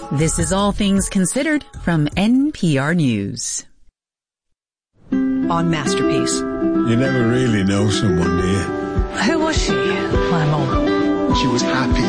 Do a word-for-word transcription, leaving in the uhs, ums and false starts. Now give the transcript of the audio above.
This is All Things Considered from N P R News. On Masterpiece. You never really know someone, do you? Who was she, my mom? She was happy.